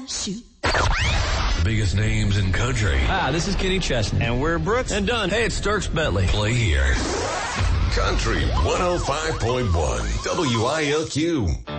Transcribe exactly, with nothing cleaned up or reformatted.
shoot. The biggest names in country. Hi, this is Kenny Chesney. And we're Brooks And Dunn. Hey, it's Dierks Bentley. Play here. Country one oh five point one W I L Q.